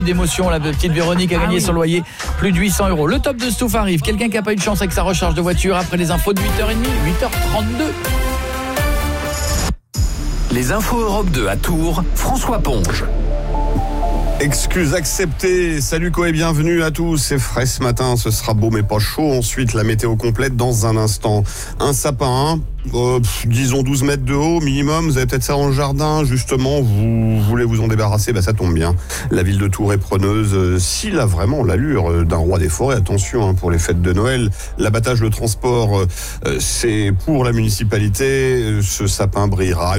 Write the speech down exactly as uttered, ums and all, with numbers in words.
d'émotion, la petite Véronique a gagné Ah oui. son loyer, plus de huit cents euros. Le top de Stouff arrive. Quelqu'un qui n'a pas eu de chance avec sa recharge de voiture après les infos de huit heures trente, huit heures trente-deux. Les infos Europe deux à Tours, François Ponge. Excuse acceptée. Salut Co et bienvenue à tous. C'est frais ce matin, ce sera beau mais pas chaud. Ensuite, la météo complète dans un instant. Un sapin, euh, pff, disons douze mètres de haut minimum. Vous avez peut-être ça dans le jardin, justement. Vous voulez vous en débarrasser, bah ça tombe bien. La ville de Tours est preneuse. Euh, S'il a vraiment l'allure d'un roi des forêts, attention hein, pour les fêtes de Noël. L'abattage, le transport, euh, c'est pour la municipalité. Ce sapin brillera.